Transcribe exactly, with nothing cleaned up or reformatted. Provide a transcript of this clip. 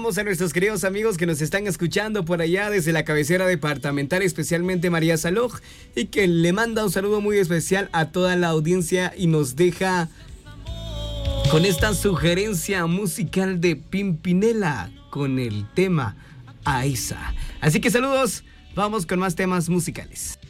saludamos a nuestros queridos amigos que nos están escuchando por allá desde la cabecera departamental, especialmente María Saloj, y que le manda un saludo muy especial a toda la audiencia y nos deja con esta sugerencia musical de Pimpinela con el tema Aiza. Así que saludos, vamos con más temas musicales.